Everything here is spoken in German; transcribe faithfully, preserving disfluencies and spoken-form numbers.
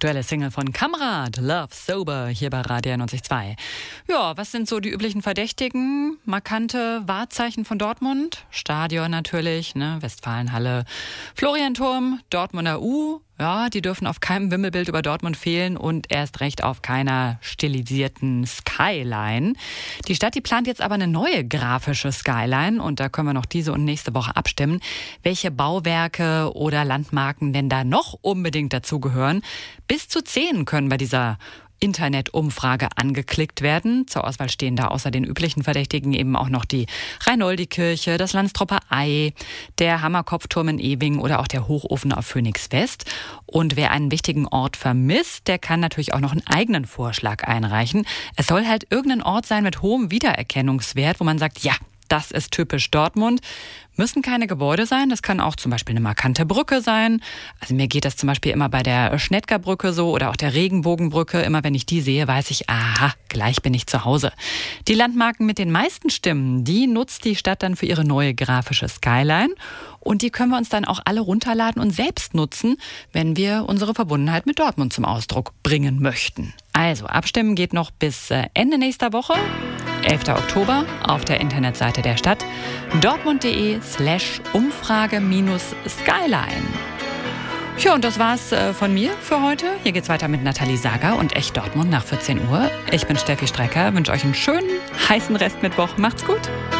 aktuelle Single von Kamrat, Love Sober, hier bei Radio neunzig Komma zwei. Ja, was sind so die üblichen Verdächtigen? Markante Wahrzeichen von Dortmund? Stadion natürlich, ne? Westfalenhalle, Florianturm, Dortmunder U. Ja, die dürfen auf keinem Wimmelbild über Dortmund fehlen und erst recht auf keiner stilisierten Skyline. Die Stadt, die plant jetzt aber eine neue grafische Skyline und da können wir noch diese und nächste Woche abstimmen, welche Bauwerke oder Landmarken denn da noch unbedingt dazugehören. Bis zu zehn können bei dieser Internetumfrage angeklickt werden. Zur Auswahl stehen da außer den üblichen Verdächtigen eben auch noch die Reinoldi-Kirche, das Landstropper Ei, der Hammerkopfturm in Ebing oder auch der Hochofen auf Phoenix West. Und wer einen wichtigen Ort vermisst, der kann natürlich auch noch einen eigenen Vorschlag einreichen. Es soll halt irgendein Ort sein mit hohem Wiedererkennungswert, wo man sagt, ja, das ist typisch Dortmund. Müssen keine Gebäude sein, das kann auch zum Beispiel eine markante Brücke sein. Also mir geht das zum Beispiel immer bei der Schnettgerbrücke so oder auch der Regenbogenbrücke. Immer wenn ich die sehe, weiß ich, aha, gleich bin ich zu Hause. Die Landmarken mit den meisten Stimmen, die nutzt die Stadt dann für ihre neue grafische Skyline. Und die können wir uns dann auch alle runterladen und selbst nutzen, wenn wir unsere Verbundenheit mit Dortmund zum Ausdruck bringen möchten. Also, abstimmen geht noch bis Ende nächster Woche, elfter Oktober, auf der Internetseite der Stadt dortmund.de slash Umfrage minus Skyline. Ja, und das war's von mir für heute. Hier geht's weiter mit Nathalie Sager und Echt Dortmund nach vierzehn Uhr. Ich bin Steffi Strecker, wünsche euch einen schönen, heißen Restmittwoch. Macht's gut.